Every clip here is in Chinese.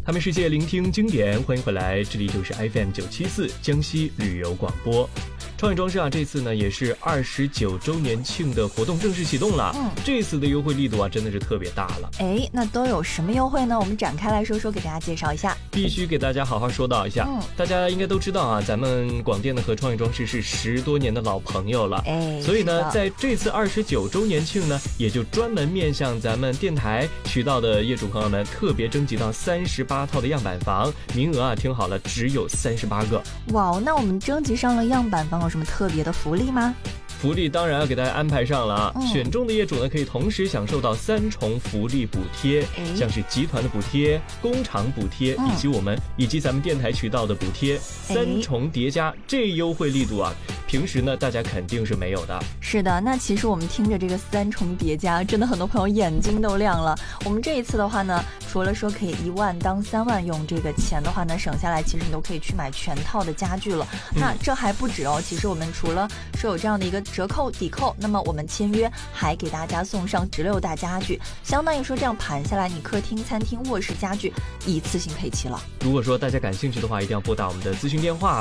他们世界聆听经典，欢迎回来，这里就是 FM974 江西旅游广播。创意装饰啊，这次呢也是29周年庆的活动正式启动了。这次的优惠力度啊，真的是特别大了。 那都有什么优惠呢？我们展开来说说，给大家介绍一下。 必须给大家好好说道一下。大家应该都知道啊，咱们广电呢和创意装饰是10多年的老朋友了。所以呢，在这次29周年庆呢，也就专门面向咱们电台渠道的业主朋友们，特别征集到38套的样板房，名额啊，听好了，只有38个。 哇，那我们征集上了样板房，有什么特别的福利吗？ 福利当然要给大家安排上了啊！选中的业主呢，可以同时享受到3重福利补贴，像是集团的补贴、工厂补贴，以及咱们电台渠道的补贴，3重叠加，这优惠力度啊，平时呢大家肯定是没有的。 是的，那其实我们听着这个3重叠加，真的很多朋友眼睛都亮了。我们这一次的话呢，除了说可以1万当3万用，这个钱的话呢省下来，其实你都可以去买全套的家具了。那这还不止哦，其实我们除了是有这样的一个折扣抵扣，那么我们签约还给大家送上16大家具，相当于说这样盘下来，你客厅、餐厅、卧室家具一次性配齐了。 如果说大家感兴趣的话，一定要拨打我们的咨询电话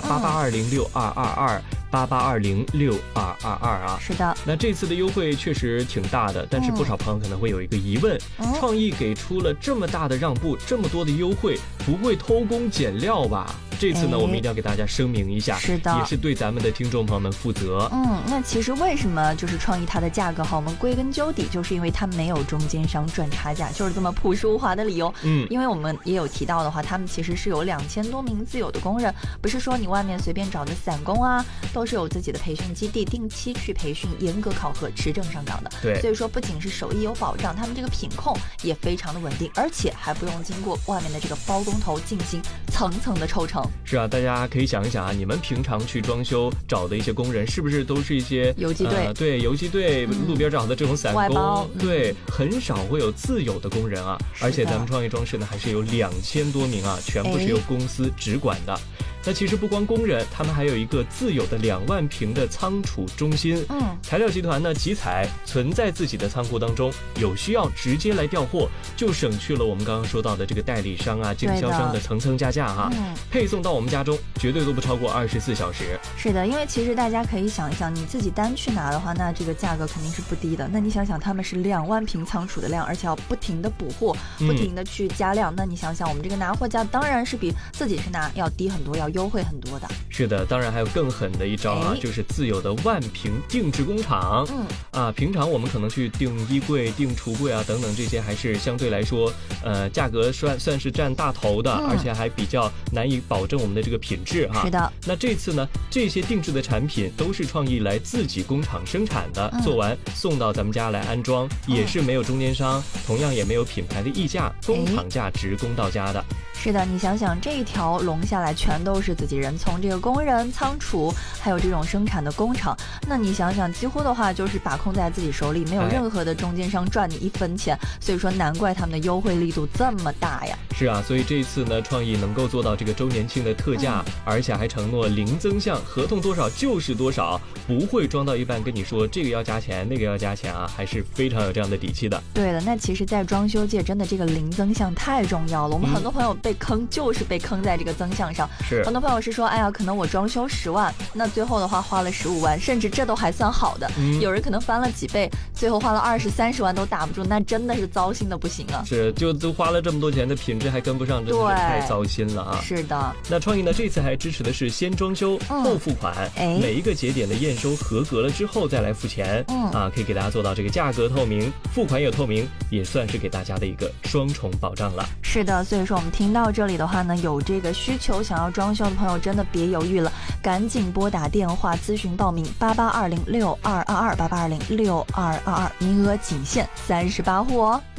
8820622288206222啊。 是的， 那这次的优惠确实挺大的，但是不少朋友可能会有一个疑问，创意给出了这么大的让步，这么多的优惠，不会偷工减料吧？这次呢，我们一定要给大家声明一下， 是的， 也是对咱们的听众朋友们负责。 那其实为什么就是创意它的价格好？我们归根究底就是因为它没有中间商赚差价，就是这么朴实无华的理由。因为我们也有提到的话，他们其实是有2000多名自有的工人，不是说你外面随便找的散工啊，都是有自己的培训基地，定期去培训，严格考核，持证上岗的。 对， 所以说不仅是手艺有保障，他们这个品控也非常的稳定，而且还不用经过外面的这个包工头进行层层的抽成。 是啊，大家可以想一想啊，你们平常去装修找的一些工人，是不是都是一些游击队？ 对，游击队路边找的这种散工，对，很少会有自有的工人啊。而且咱们创意装饰呢，还是有2000多名啊，全部是由公司直管的。那其实不光工人，他们还有一个自有的2万平的仓储中心。材料集团呢，集采存在自己的仓库当中，有需要直接来调货，就省去了我们刚刚说到的这个代理商啊、经销商的层层加价哈。配送到我们家中，绝对都不超过24小时。 是的，因为其实大家可以想一想，你自己单去拿的话，那这个价格肯定是不低的。那你想想，他们是2万平仓储的量，而且要不停的补货，不停的去加量。那你想想，我们这个拿货价当然是比自己去拿要低很多，要优惠很多的。 是的，当然还有更狠的一招啊，就是自有的万平定制工厂。平常我们可能去订衣柜、订橱柜啊等等，这些还是相对来说，价格算是占大头的，而且还比较难以保证我们的这个品质哈。 是的。 那这次呢，这些定制的产品都是创意来自己工厂生产的，做完送到咱们家来安装，也是没有中间商，同样也没有品牌的溢价，工厂价直供到家的。 是的，你想想这一条龙下来全都是自己人，从这个工人、仓储，还有这种生产的工厂，那你想想几乎的话就是把控在自己手里，没有任何的中间商赚你1分钱，所以说难怪他们的优惠力度这么大呀。 是啊，所以这一次呢，创意能够做到这个周年庆的特价，而且还承诺零增项，合同多少就是多少，不会装到一半跟你说这个要加钱那个要加钱啊，还是非常有这样的底气的。 对的，那其实在装修界真的这个零增项太重要了，我们很多朋友被坑就是被坑在这个增项上。 是， 很多朋友是说，哎呀，可能我装修10万，那最后的话花了15万，甚至这都还算好的。有人可能翻了几倍，最后花了20、30万都打不住，那真的是糟心的不行啊。 是，就都花了这么多钱的品质还跟不上，真的是太糟心了啊。 是的。 那创意呢，这次还支持的是先装修后付款，每一个节点的验收合格了之后再来付钱。可以给大家做到这个价格透明，付款也透明，也算是给大家的一个双重保障了。 是的，所以说我们听到这里的话呢，有这个需求想要装修的朋友真的别犹豫了，赶紧拨打电话咨询报名8820622288206222，名额仅限38户哦。